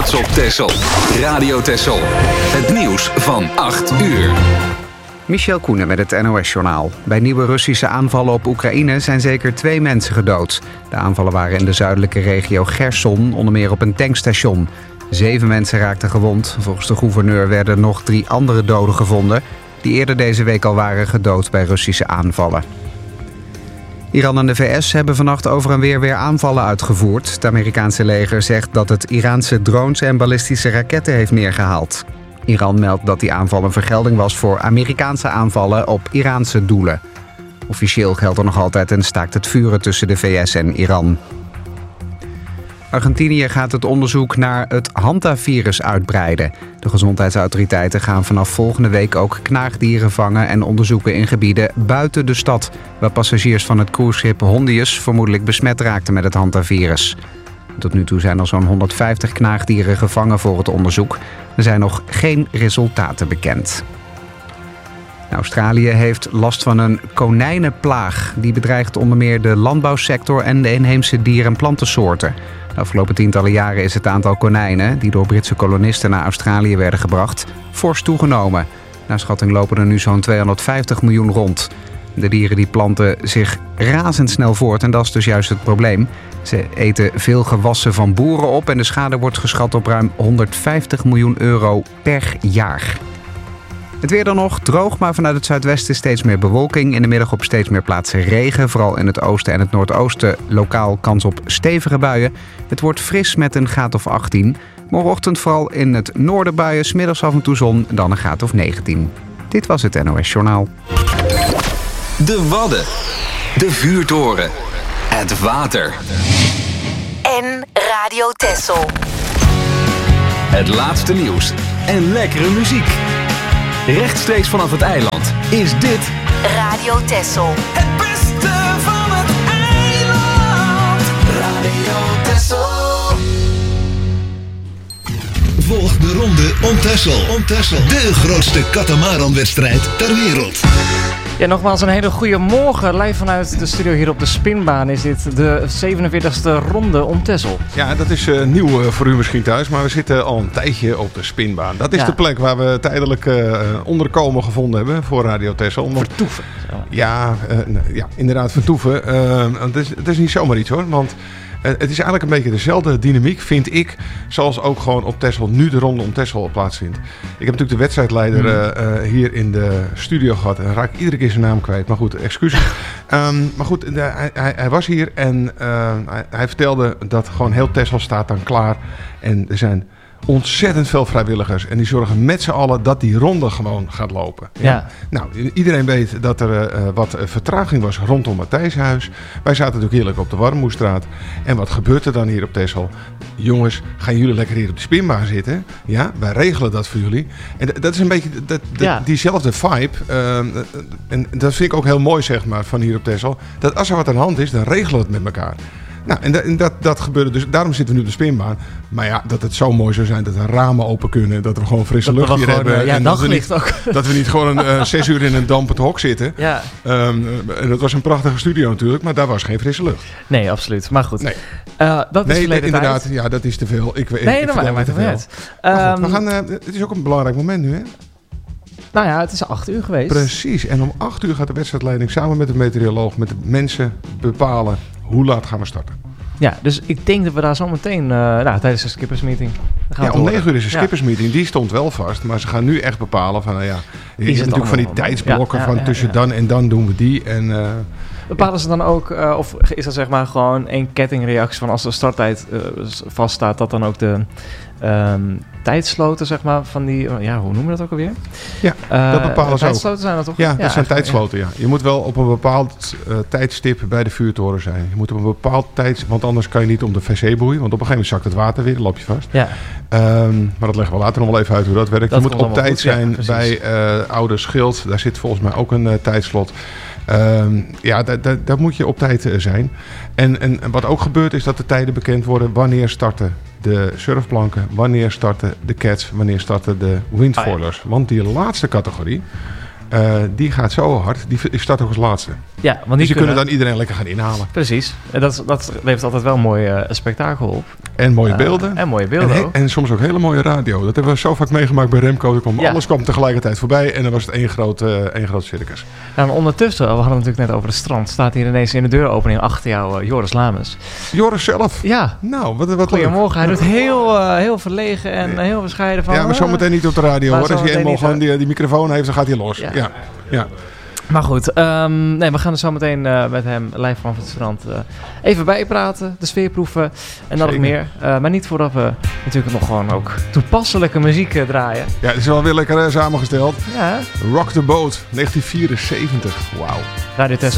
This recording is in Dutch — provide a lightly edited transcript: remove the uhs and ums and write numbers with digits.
trots op Texel. Radio Texel. Het nieuws van 8 uur. Michel Koenen met het NOS-journaal. Bij nieuwe Russische aanvallen op Oekraïne zijn zeker 2 mensen gedood. De aanvallen waren in de zuidelijke regio Gerson, onder meer op een tankstation. 7 mensen raakten gewond. Volgens de gouverneur werden nog 3 andere doden gevonden, die eerder deze week al waren gedood bij Russische aanvallen. Iran en de VS hebben vannacht over en weer aanvallen uitgevoerd. Het Amerikaanse leger zegt dat het Iraanse drones en ballistische raketten heeft neergehaald. Iran meldt dat die aanval een vergelding was voor Amerikaanse aanvallen op Iraanse doelen. Officieel geldt er nog altijd een staakt het vuren tussen de VS en Iran. Argentinië gaat het onderzoek naar het hantavirus uitbreiden. De gezondheidsautoriteiten gaan vanaf volgende week ook knaagdieren vangen en onderzoeken in gebieden buiten de stad, waar passagiers van het cruiseschip Hondius vermoedelijk besmet raakten met het hantavirus. Tot nu toe zijn er zo'n 150 knaagdieren gevangen voor het onderzoek. Er zijn nog geen resultaten bekend. Australië heeft last van een konijnenplaag. Die bedreigt onder meer de landbouwsector en de inheemse dier- en plantensoorten. De afgelopen tientallen jaren is het aantal konijnen die door Britse kolonisten naar Australië werden gebracht fors toegenomen. Naar schatting lopen er nu zo'n 250 miljoen rond. De dieren die planten zich razendsnel voort en dat is dus juist het probleem. Ze eten veel gewassen van boeren op en de schade wordt geschat op ruim 150 miljoen euro per jaar. Het weer dan nog, droog, maar vanuit het zuidwesten steeds meer bewolking. In de middag op steeds meer plaatsen regen. Vooral in het oosten en het noordoosten lokaal kans op stevige buien. Het wordt fris met een graad of 18. Morgenochtend vooral in het noorden buien, 's middags af en toe zon, dan een graad of 19. Dit was het NOS Journaal. De Wadden. De vuurtoren. Het water. En Radio Texel. Het laatste nieuws en lekkere muziek. Rechtstreeks vanaf het eiland is dit Radio Texel. Het beste van het eiland. Radio Texel. Volg de ronde om Texel. De grootste katamaranwedstrijd ter wereld. Ja, nogmaals een hele goede morgen. Live vanuit de studio hier op de Spinbaan is dit de 47e ronde om Texel. Ja, dat is nieuw voor u misschien thuis, maar we zitten al een tijdje op de Spinbaan. Dat is de plek waar we tijdelijk onderkomen gevonden hebben voor Radio Texel. Vertoeven. Ja, inderdaad vertoeven. Het is niet zomaar iets hoor, want het is eigenlijk een beetje dezelfde dynamiek, vind ik, zoals ook gewoon op Texel nu de ronde om Texel plaatsvindt. Ik heb natuurlijk de wedstrijdleider hier in de studio gehad en raak iedere keer zijn naam kwijt. Maar goed, excuses. Maar goed, hij was hier en hij vertelde dat gewoon heel Texel staat dan klaar. En er zijn ontzettend veel vrijwilligers. En die zorgen met z'n allen dat die ronde gewoon gaat lopen. Ja. Nou, iedereen weet dat er wat vertraging was rondom Matthijshuis. Wij zaten natuurlijk heerlijk op de Warmoestraat. En wat gebeurt er dan hier op Texel? Jongens, gaan jullie lekker hier op de Spinbaan zitten? Ja, wij regelen dat voor jullie. En dat is een beetje diezelfde vibe. En dat vind ik ook heel mooi, zeg maar, van hier op Texel. Dat als er wat aan de hand is, dan regelen we het met elkaar. Nou, en dat gebeurde dus. Daarom zitten we nu op de Spinbaan. Maar ja, dat het zo mooi zou zijn dat de ramen open kunnen. Dat we gewoon frisse lucht hier hebben. Ja, en dat we niet gewoon 6 uur in een dampend hok zitten. Ja. En dat was een prachtige studio natuurlijk. Maar daar was geen frisse lucht. Nee, absoluut. Maar goed. Nee, dat is inderdaad. Tijd. Ja, dat is te veel. Dat maakt het niet uit. Het is ook een belangrijk moment nu, hè? Nou ja, het is 8 uur geweest. Precies. En om 8 uur gaat de wedstrijdleiding samen met de meteoroloog, met de mensen bepalen hoe laat gaan we starten. Ja, dus ik denk dat we daar zo meteen tijdens de skippersmeeting om 9 uur is een skippersmeeting. Die stond wel vast. Maar ze gaan nu echt bepalen van, je hebt natuurlijk van die tijdsblokken van tussen dan en dan doen we die. En bepalen ze dan ook, of is dat zeg maar gewoon één kettingreactie van als de starttijd vaststaat, dat dan ook de tijdsloten, zeg maar, van die, hoe noemen we dat ook alweer? Ja, dat bepalen ze ook. Tijdsloten zijn dat toch? Ja, dat zijn tijdsloten, ja. Je moet wel op een bepaald tijdstip bij de vuurtoren zijn. Je moet op een bepaald want anders kan je niet om de wc boeien, want op een gegeven moment zakt het water weer, dan loop je vast. Ja. Maar dat leggen we later nog wel even uit hoe dat werkt. Je moet op tijd zijn bij Oude Schild. Daar zit volgens mij ook een tijdslot. Daar moet je op tijd zijn. En wat ook gebeurt is dat de tijden bekend worden. Wanneer starten de surfplanken, wanneer starten de cats, wanneer starten de windfoilers. Want die laatste categorie, Die gaat zo hard. Die start ook als laatste. Ja, want Dus die die kunnen dan iedereen lekker gaan inhalen. Precies. En dat levert altijd wel een mooi spektakel op. En mooie beelden. En mooie beelden ook. En soms ook hele mooie radio. Dat hebben we zo vaak meegemaakt bij Remco. Alles kwam tegelijkertijd voorbij en dan was het één groot circus. Nou, en ondertussen, we hadden het natuurlijk net over het strand, staat hier ineens in de deuropening achter jou Joris Lames. Joris zelf? Ja. Nou, wat Goedemorgen. Hij doet heel verlegen en heel bescheiden van... Ja, maar zometeen niet op de radio hoor. Als hij eenmaal gewoon die microfoon heeft, dan gaat hij los. Ja. Maar goed, we gaan er zo meteen met hem live vanaf het strand even bijpraten, de sfeer proeven en nog meer. Maar niet voordat we natuurlijk nog gewoon ook toepasselijke muziek draaien. Ja, het is wel weer lekker samengesteld. Ja. Rock the Boat, 1974. Wauw. Radio Tessel.